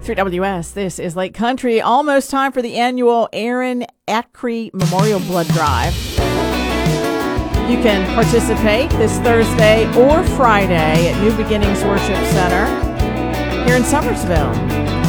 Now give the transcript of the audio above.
3WS, this is Lake Country. Almost time for the annual Aaron Ackrey Memorial Blood Drive. You can participate this Thursday or Friday at New Beginnings Worship Center here in Summersville.